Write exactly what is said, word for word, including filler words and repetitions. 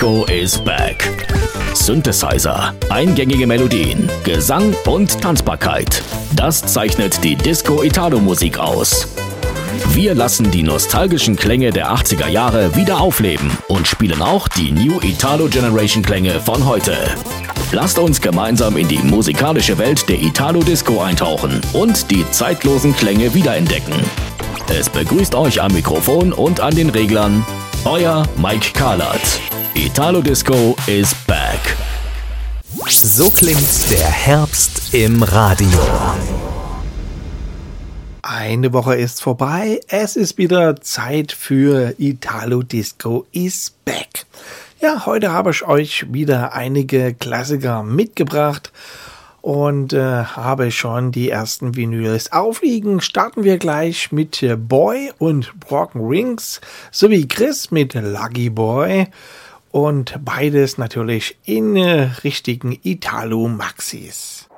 Disco is back. Synthesizer, eingängige Melodien, Gesang und Tanzbarkeit. Das zeichnet die Disco-Italo-Musik aus. Wir lassen die nostalgischen Klänge der achtziger Jahre wieder aufleben und spielen auch die New Italo Generation Klänge von heute. Lasst uns gemeinsam in die musikalische Welt der Italo-Disco eintauchen und die zeitlosen Klänge wiederentdecken. Es begrüßt euch am Mikrofon und an den Reglern euer Mike Karlat. Italo Disco is back. So klingt der Herbst im Radio. Eine Woche ist vorbei. Es ist wieder Zeit für Italo Disco is back. Ja, heute habe ich euch wieder einige Klassiker mitgebracht und äh, habe schon die ersten Vinyls aufliegen. Starten wir gleich mit Boy und Broken Rings sowie Chris mit Lucky Boy und beides natürlich in äh, richtigen Italo Maxis.